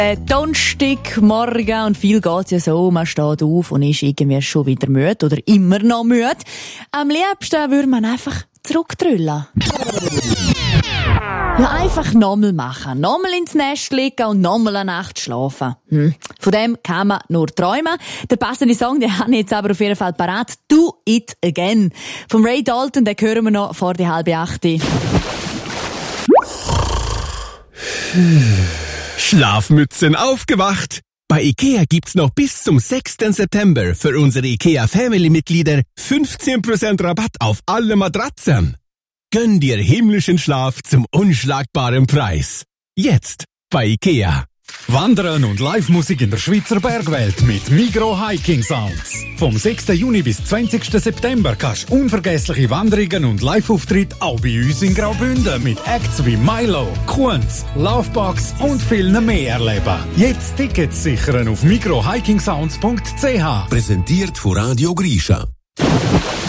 Donnerstagmorgen und viel geht's ja so, man steht auf und ist irgendwie schon wieder müde oder immer noch müde. Am liebsten würde man einfach zurücktrüllen. Ja, einfach nochmal machen. Nochmal ins Nest liegen und nochmal eine Nacht schlafen. Von dem kann man nur träumen. Der passende Song, den habe ich jetzt aber auf jeden Fall parat. Do It Again. Vom Ray Dalton, den hören wir noch vor die 7:30. Schlafmützen aufgewacht! Bei IKEA gibt's noch bis zum 6. September für unsere IKEA Family-Mitglieder 15% Rabatt auf alle Matratzen. Gönn dir himmlischen Schlaf zum unschlagbaren Preis. Jetzt bei IKEA. Wandern und Live-Musik in der Schweizer Bergwelt mit Migros Hiking Sounds. Vom 6. Juni bis 20. September kannst du unvergessliche Wanderungen und Live-Auftritte auch bei uns in Graubünden mit Acts wie Milo, Kunz, Lovebox und vielen mehr erleben. Jetzt Tickets sichern auf migrohikingsounds.ch. Präsentiert von Radio Grisha.